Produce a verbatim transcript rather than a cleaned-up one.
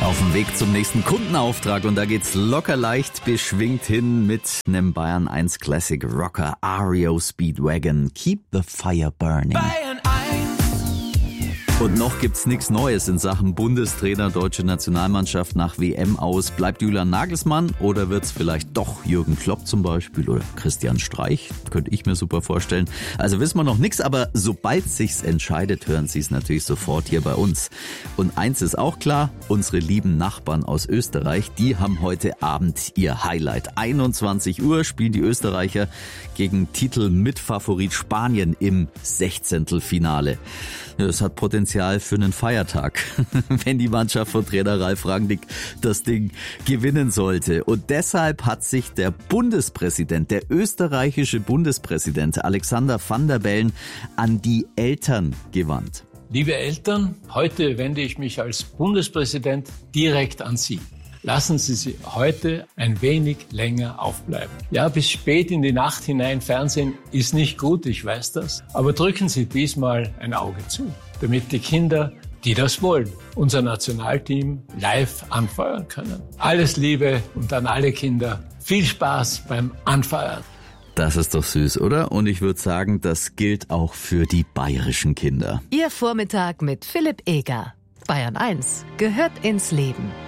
Auf dem Weg zum nächsten Kundenauftrag und da geht's locker leicht beschwingt hin mit einem Bayern eins Classic Rocker R E O Speedwagon. Keep the fire burning. Bayern eins. Und noch gibt's nichts Neues in Sachen Bundestrainer deutsche Nationalmannschaft nach W M aus. Bleibt Julian Nagelsmann oder wird's vielleicht doch Jürgen Klopp zum Beispiel oder Christian Streich? Könnte ich mir super vorstellen. Also wissen wir noch nichts, aber sobald sich's entscheidet, hören Sie es natürlich sofort hier bei uns. Und eins ist auch klar, unsere lieben Nachbarn aus Österreich, die haben heute Abend ihr Highlight. einundzwanzig Uhr spielen die Österreicher gegen Titelmitfavorit Spanien im Sechzehntelfinale. Das hat Potenzial für einen Feiertag, wenn die Mannschaft von Trainer Ralf Rangnick das Ding gewinnen sollte. Und deshalb hat sich der Bundespräsident, der österreichische Bundespräsident Alexander Van der Bellen an die Eltern gewandt. Liebe Eltern, heute wende ich mich als Bundespräsident direkt an Sie. Lassen Sie sie heute ein wenig länger aufbleiben. Ja, bis spät in die Nacht hinein Fernsehen ist nicht gut, ich weiß das. Aber drücken Sie diesmal ein Auge zu, damit die Kinder, die das wollen, unser Nationalteam live anfeuern können. Alles Liebe und an alle Kinder. Viel Spaß beim Anfeuern. Das ist doch süß, oder? Und ich würde sagen, das gilt auch für die bayerischen Kinder. Ihr Vormittag mit Philipp Eger. Bayern eins gehört ins Leben.